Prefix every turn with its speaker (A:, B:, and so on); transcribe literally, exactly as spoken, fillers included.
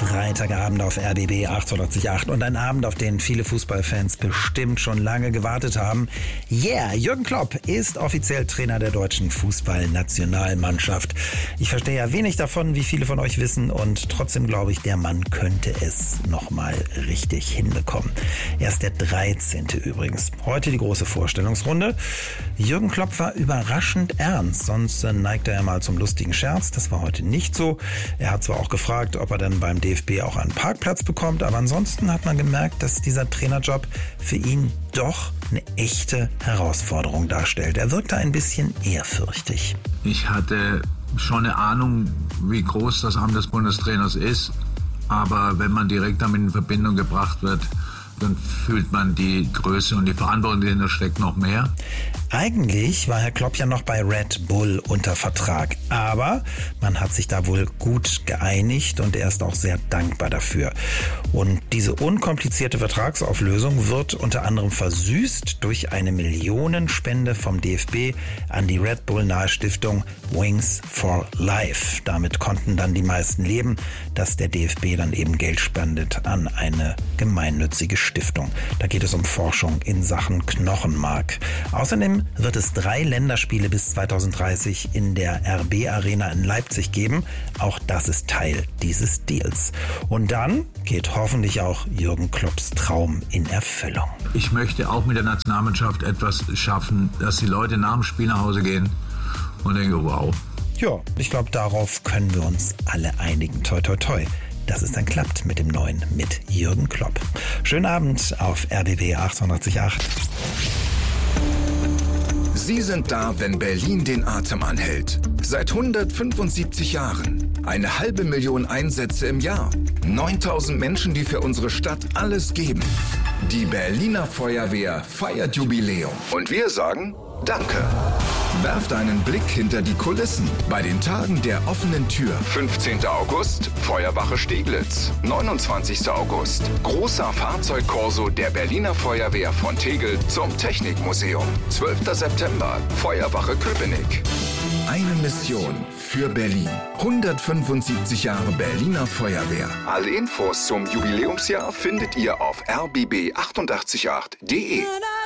A: Freitagabend auf R B B achtundachtzig Komma acht und ein Abend, auf den viele Fußballfans bestimmt schon lange gewartet haben. Yeah, Jürgen Klopp ist offiziell Trainer der deutschen Fußballnationalmannschaft. Ich verstehe ja wenig davon, wie viele von euch wissen, und trotzdem glaube ich, der Mann könnte es nochmal richtig hinbekommen. Er ist der dreizehnte übrigens. Heute die große Vorstellungsrunde. Jürgen Klopp war überraschend ernst, sonst neigt er ja mal zum lustigen Scherz. Das war heute nicht so. Er hat zwar auch gefragt, ob er dann beim D F B auch einen Parkplatz bekommt, aber ansonsten hat man gemerkt, dass dieser Trainerjob für ihn doch eine echte Herausforderung darstellt. Er wirkte ein bisschen ehrfürchtig.
B: Ich hatte schon eine Ahnung, wie groß das Amt des Bundestrainers ist, aber wenn man direkt damit in Verbindung gebracht wird, dann fühlt man die Größe und die Verantwortung, die dahinter steckt, noch mehr.
A: Eigentlich war Herr Klopp ja noch bei Red Bull unter Vertrag, aber man hat sich da wohl gut geeinigt und er ist auch sehr dankbar dafür. Und diese unkomplizierte Vertragsauflösung wird unter anderem versüßt durch eine Millionenspende vom D F B an die Red Bull nahe Stiftung Wings for Life. Damit konnten dann die meisten leben, dass der D F B dann eben Geld spendet an eine gemeinnützige Stiftung. Da geht es um Forschung in Sachen Knochenmark. Außerdem wird es drei Länderspiele bis zweitausenddreißig in der R B Arena in Leipzig geben. Auch das ist Teil dieses Deals. Und dann geht hoffentlich auch Jürgen Klopps Traum in Erfüllung.
B: Ich möchte auch mit der Nationalmannschaft etwas schaffen, dass die Leute nach dem Spiel nach Hause gehen und denken, wow.
A: Ja, ich glaube, darauf können wir uns alle einigen. Toi, toi, toi, dass es dann klappt mit dem Neuen, mit Jürgen Klopp. Schönen Abend auf R B B achtundachtzig Komma acht.
C: Sie sind da, wenn Berlin den Atem anhält. Seit hundertfünfundsiebzig Jahren. Eine halbe Million Einsätze im Jahr. neuntausend Menschen, die für unsere Stadt alles geben. Die Berliner Feuerwehr feiert Jubiläum. Und wir sagen Danke. Werft einen Blick hinter die Kulissen bei den Tagen der offenen Tür. fünfzehnten August, Feuerwache Steglitz. neunundzwanzigsten August, großer Fahrzeugkorso der Berliner Feuerwehr von Tegel zum Technikmuseum. zwölften September, Feuerwache Köpenick. Eine Mission für Berlin. hundertfünfundsiebzig Jahre Berliner Feuerwehr. Alle Infos zum Jubiläumsjahr findet ihr auf r b b achtundachtzig Komma acht punkt de.